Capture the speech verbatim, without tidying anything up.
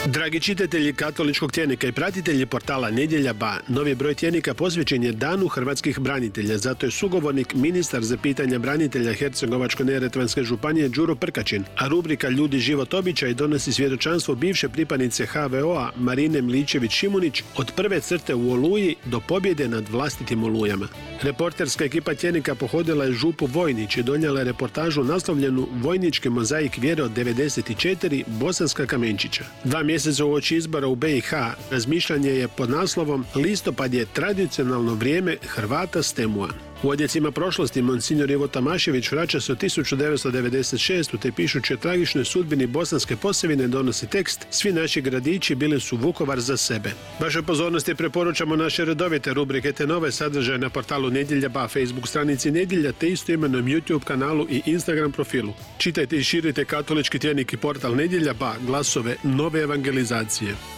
Dragi čitatelji katoličkog tjednika i pratitelji portala Nedjelja ba, novi broj tjednika posvećen je Danu hrvatskih branitelja, zato je sugovornik ministar za pitanja branitelja Hercegovačko-neretvanske županije Đuro Prkačin, a rubrika Ljudi, život, običaj donosi svjedočanstvo bivše pripadnice ha ve o a Marine Mličević-Šimunić od prve crte u Oluji do pobjede nad vlastitim olujama. Reporterska ekipa tjednika pohodila je župu Vojnić i donijela je reportažu naslovljenu Vojnički mozaik vjere od devedeset četiri Bosanska Kamenčića. Dva mjeseca uoči izbora u be i ha razmišljanje je pod naslovom Listopad je tradicionalno vrijeme Hrvata s Temua. U odjecima prošlosti Monsignor Ivo Tomašević vraća se u tisuću devetsto devedeset šeste. te pišući o tragičnoj sudbini Bosanske Posavine donosi tekst Svi naši gradići bili su Vukovar za sebe. Vašoj pozornosti preporučamo naše redovite rubrike te nove sadržaje na portalu Nedjelja ba, Facebook stranici Nedjelja te istoimenom YouTube kanalu i Instagram profilu. Čitajte i širite katolički tjednik i portal Nedjelja ba, glasove nove evangelizacije.